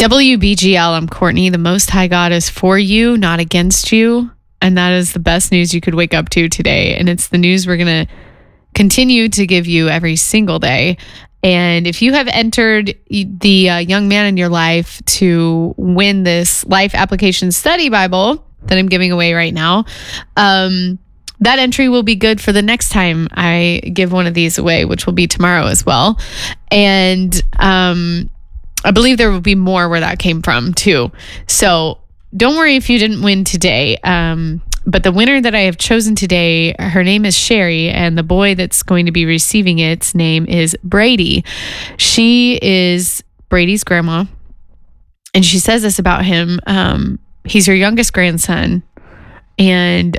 WBGL, I'm Courtney. The Most High God is for you, not against you. And that is the best news you could wake up to today. And it's the news we're going to continue to give you every single day. And if you have entered the young man in your life to win this Life Application Study Bible that I'm giving away right now, that entry will be good for the next time I give one of these away, which will be tomorrow as well. And I believe there will be more where that came from too. So don't worry if you didn't win today. But the winner that I have chosen today, her name is Sherry, and the boy that's going to be receiving its name is Brady. She is Brady's grandma. And she says this about him. He's her youngest grandson. And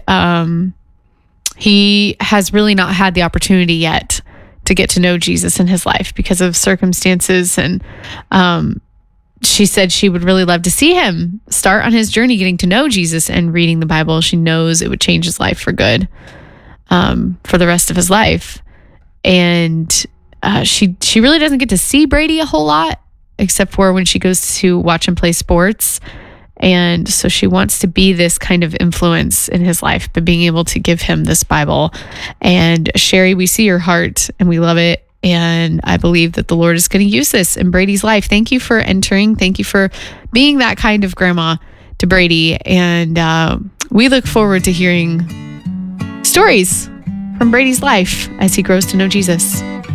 he has really not had the opportunity yet to get to know Jesus in his life because of circumstances. And she said she would really love to see him start on his journey getting to know Jesus and reading the Bible. She knows it would change his life for good, for the rest of his life. And she really doesn't get to see Brady a whole lot, except for when she goes to watch him play sports. And so she wants to be this kind of influence in his life, but being able to give him this Bible. And Sherry, we see your heart and we love it. And I believe that the Lord is going to use this in Brady's life. Thank you for entering. Thank you for being that kind of grandma to Brady. And we look forward to hearing stories from Brady's life as he grows to know Jesus.